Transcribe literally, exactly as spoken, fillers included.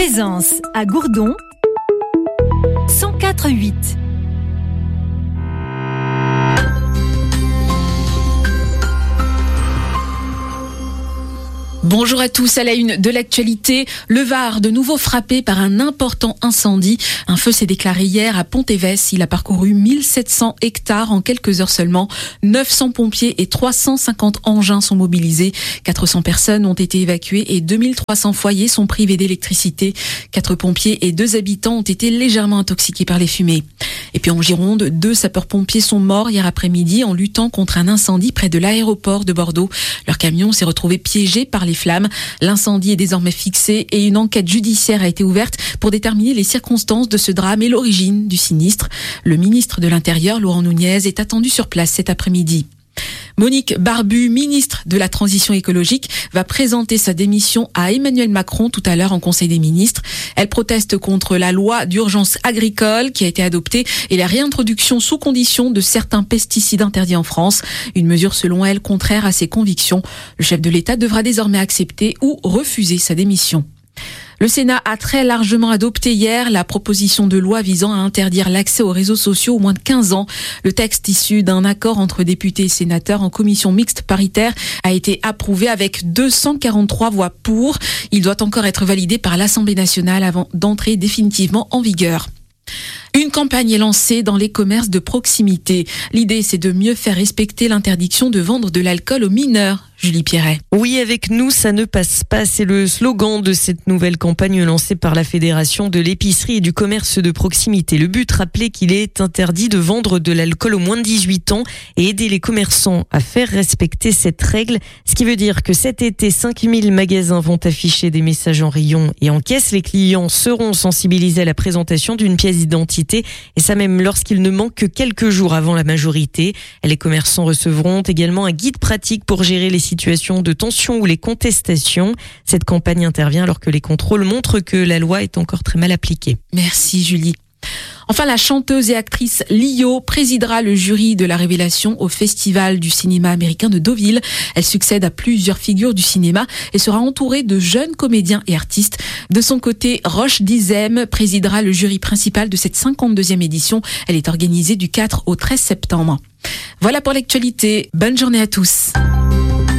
Présence à Gourdon cent quatre virgule huit. Bonjour à tous, à la une de l'actualité, le Var de nouveau frappé par un important incendie. Un feu s'est déclaré hier à Pont-Évesse. Il a parcouru mille sept cents hectares en quelques heures seulement. neuf cents pompiers et trois cent cinquante engins sont mobilisés. quatre cents personnes ont été évacuées et deux mille trois cents foyers sont privés d'électricité. Quatre pompiers et deux habitants ont été légèrement intoxiqués par les fumées. Et puis en Gironde, deux sapeurs-pompiers sont morts hier après-midi en luttant contre un incendie près de l'aéroport de Bordeaux. Leur camion s'est retrouvé piégé par les flammes. L'incendie est désormais fixé et une enquête judiciaire a été ouverte pour déterminer les circonstances de ce drame et l'origine du sinistre. Le ministre de l'Intérieur, Laurent Nunez, est attendu sur place cet après-midi. Monique Barbu, ministre de la Transition écologique, va présenter sa démission à Emmanuel Macron tout à l'heure en Conseil des ministres. Elle proteste contre la loi d'urgence agricole qui a été adoptée et la réintroduction sous condition de certains pesticides interdits en France. Une mesure selon elle contraire à ses convictions. Le chef de l'État devra désormais accepter ou refuser sa démission. Le Sénat a très largement adopté hier la proposition de loi visant à interdire l'accès aux réseaux sociaux aux moins de quinze ans. Le texte issu d'un accord entre députés et sénateurs en commission mixte paritaire a été approuvé avec deux cent quarante-trois voix pour. Il doit encore être validé par l'Assemblée nationale avant d'entrer définitivement en vigueur. Une campagne est lancée dans les commerces de proximité. L'idée, c'est de mieux faire respecter l'interdiction de vendre de l'alcool aux mineurs. Julie Pierret. Oui, avec nous, ça ne passe pas. C'est le slogan de cette nouvelle campagne lancée par la Fédération de l'épicerie et du commerce de proximité. Le but, rappeler qu'il est interdit de vendre de l'alcool aux moins de dix-huit ans et aider les commerçants à faire respecter cette règle. Ce qui veut dire que cet été, cinq mille magasins vont afficher des messages en rayon et en caisse. Les clients seront sensibilisés à la présentation d'une pièce d'identité et ça même lorsqu'il ne manque que quelques jours avant la majorité. Les commerçants recevront également un guide pratique pour gérer les situations de tension ou les contestations. Cette campagne intervient alors que les contrôles montrent que la loi est encore très mal appliquée. Merci Julie. Enfin, la chanteuse et actrice Lio présidera le jury de la Révélation au Festival du cinéma américain de Deauville. Elle succède à plusieurs figures du cinéma et sera entourée de jeunes comédiens et artistes. De son côté, Roche Dizem présidera le jury principal de cette cinquante-deuxième édition. Elle est organisée du quatre au treize septembre. Voilà pour l'actualité. Bonne journée à tous.